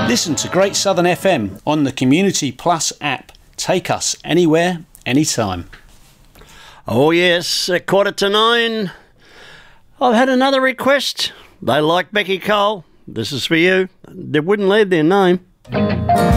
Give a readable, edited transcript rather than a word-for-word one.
Listen to Great Southern FM on the Community Plus app. Take us anywhere, anytime. Oh yes, 8:45. I've had another request. They like Becky Cole. This is for you. They wouldn't leave their name.